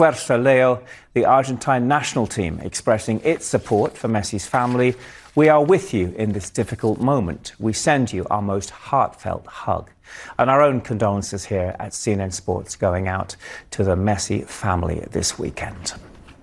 Fuerza Leo, the Argentine national team, expressing its support for Messi's family. We are with you in this difficult moment. We send you our most heartfelt hug. And our own condolences here at CNN Sports going out to the Messi family this weekend.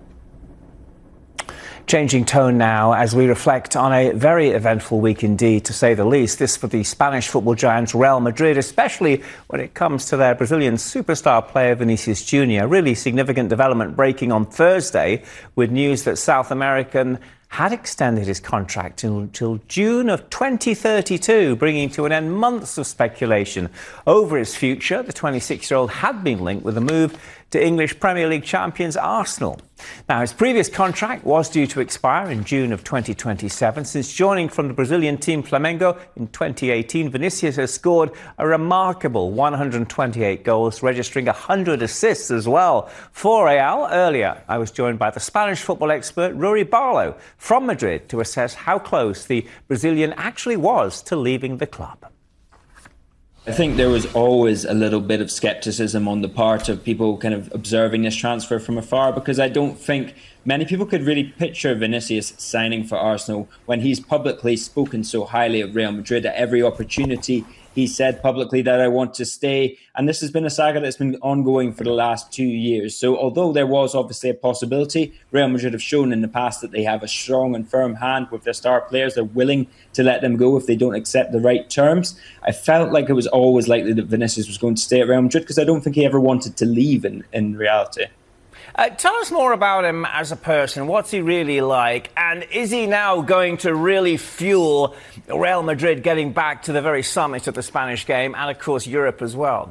Changing tone now as we reflect on a very eventful week indeed, to say the least. This for the Spanish football giants Real Madrid, especially when it comes to their Brazilian superstar player Vinicius Jr. Really significant development breaking on Thursday with news that South American had extended his contract until June of 2032, bringing to an end months of speculation over his future. The 26-year-old had been linked with a move to English Premier League champions Arsenal. Now, his previous contract was due to expire in June of 2027. Since joining from the Brazilian team Flamengo in 2018, Vinicius has scored a remarkable 128 goals, registering 100 assists as well for Real. Earlier, I was joined by the Spanish football expert Rui Barlow from Madrid to assess how close the Brazilian actually was to leaving the club. I think there was always a little bit of scepticism on the part of people kind of observing this transfer from afar, because I don't think many people could really picture Vinicius signing for Arsenal when he's publicly spoken so highly of Real Madrid. At every opportunity, he said publicly that I want to stay. And this has been a saga that's been ongoing for the last 2 years. So although there was obviously a possibility, Real Madrid have shown in the past that they have a strong and firm hand with their star players. They're willing to let them go if they don't accept the right terms. I felt like it was always likely that Vinicius was going to stay at Real Madrid because I don't think he ever wanted to leave in reality. Tell us more about him as a person. What's he really like? And is he now going to really fuel Real Madrid getting back to the very summit of the Spanish game and, of course, Europe as well?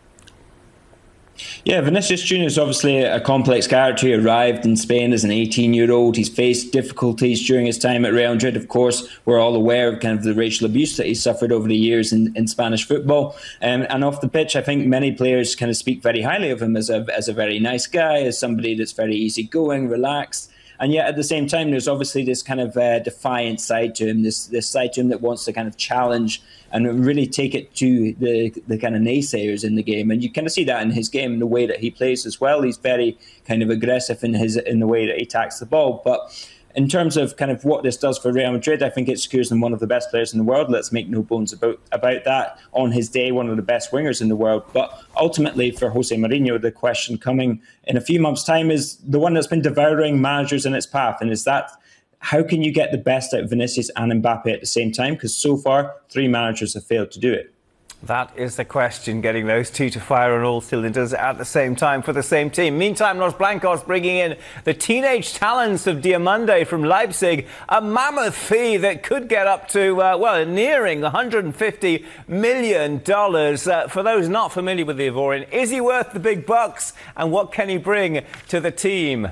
Yeah, Vinicius Jr. is obviously a complex character. He arrived in Spain as an 18-year-old. He's faced difficulties during his time at Real Madrid. Of course, we're all aware of kind of the racial abuse that he's suffered over the years in Spanish football. And off the pitch, I think many players kind of speak very highly of him as a very nice guy, as somebody that's very easygoing, relaxed. And yet at the same time, there's obviously this kind of defiant side to him, this side to him that wants to kind of challenge and really take it to the kind of naysayers in the game. And you kind of see that in his game, in the way that he plays as well. He's very kind of aggressive in the way that he attacks the ball. But in terms of kind of what this does for Real Madrid, I think it secures them one of the best players in the world. Let's make no bones about that. On his day, one of the best wingers in the world. But ultimately, for Jose Mourinho, the question coming in a few months' time is the one that's been devouring managers in its path. And is that, how can you get the best out of Vinicius and Mbappe at the same time? Because so far, 3 managers have failed to do it. That is the question, getting those two to fire on all cylinders at the same time for the same team. Meantime, Los Blancos bringing in the teenage talents of Diomande from Leipzig, a mammoth fee that could get up to, nearing $150 million. For those not familiar with the Ivorian, is he worth the big bucks? And what can he bring to the team?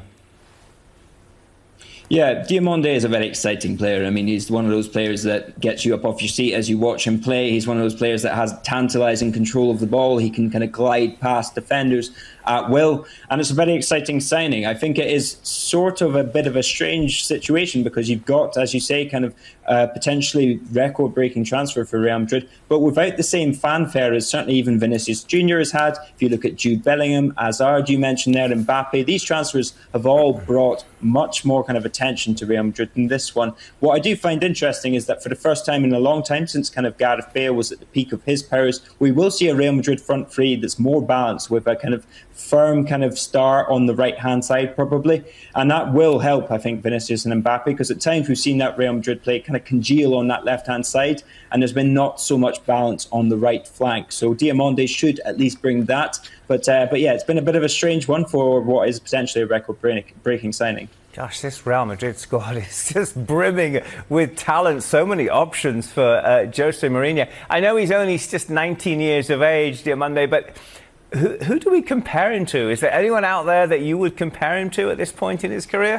Yeah, Diomande is a very exciting player. I mean, he's one of those players that gets you up off your seat as you watch him play. He's one of those players that has tantalising control of the ball. He can kind of glide past defenders at will. And it's a very exciting signing. I think it is sort of a bit of a strange situation because you've got, as you say, kind of potentially record-breaking transfer for Real Madrid, but without the same fanfare as certainly even Vinicius Jr. has had. If you look at Jude Bellingham, Hazard, you mentioned there, Mbappe, these transfers have all brought much more kind of attention to Real Madrid than this one. What I do find interesting is that for the first time in a long time, since kind of Gareth Bale was at the peak of his powers, we will see a Real Madrid front three that's more balanced with a kind of firm kind of star on the right-hand side probably. And that will help, I think, Vinicius and Mbappe, because at times we've seen that Real Madrid play kind of congeal on that left-hand side, and there's been not so much balance on the right flank. So Diomande should at least bring that. But yeah, it's been a bit of a strange one for what is potentially a record-breaking signing. Gosh, this Real Madrid squad is just brimming with talent. So many options for Jose Mourinho. I know he's only just 19 years of age, Diomande, but who do we compare him to? Is there anyone out there that you would compare him to at this point in his career?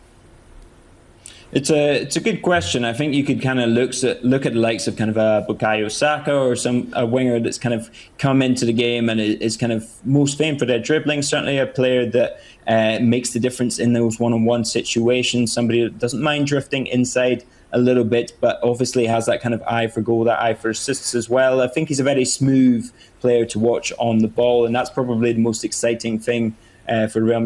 It's a good question. I think you could kind of look at the likes of kind of a Bukayo Saka or a winger that's kind of come into the game and is kind of most famed for their dribbling. Certainly a player that makes the difference in those one-on-one situations. Somebody that doesn't mind drifting inside a little bit, but obviously has that kind of eye for goal, that eye for assists as well. I think he's a very smooth player to watch on the ball, and that's probably the most exciting thing for Real Madrid.